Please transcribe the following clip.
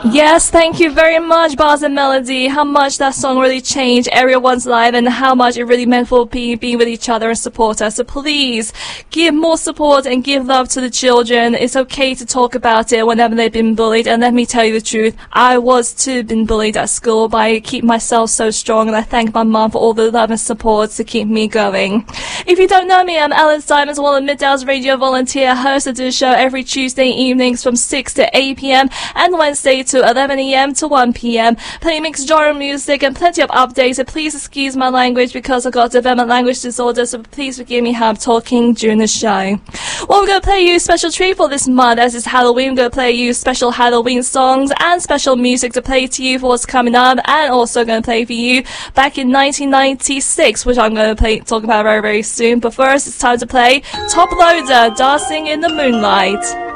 Yes, thank you very much, Bars and Melody. How much that song really changed everyone's life and how much it really meant for being with each other and support us. So please give more support and give love to the children. It's okay to talk about it whenever they've been bullied. And let me tell you the truth, I was too been bullied at school, but I keep myself so strong and I thank my mum for all the love and support to keep me going. If you don't know me, I'm Alice Diamonds, one of Middel's radio volunteer hosts. I do a show every Tuesday evenings from 6 to 8 p.m. and Wednesday to 11 a.m. to 1 p.m. Playing mixed genre music and plenty of updates. So please excuse my language because I've got developmental language disorder, so please forgive me how I'm talking during the show. Well, we're going to play you a special treat for this month as it's Halloween. We're going to play you special Halloween songs and special music to play to you for what's coming up, and also going to play for you back in 1996, which I'm going to talk about very, very soon. But first, it's time to play Top Loader, Dancing in the Moonlight.